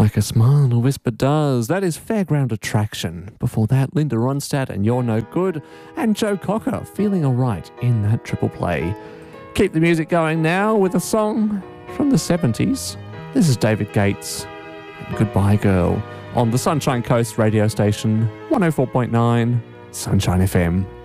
Like a smile, a whisper does. That is Fairground Attraction. Before that, Linda Ronstadt and You're No Good, and Joe Cocker, Feeling Alright in that triple play. Keep the music going now with a song from the 70s. This is David Gates and Goodbye Girl on the Sunshine Coast radio station, 104.9 Sunshine FM.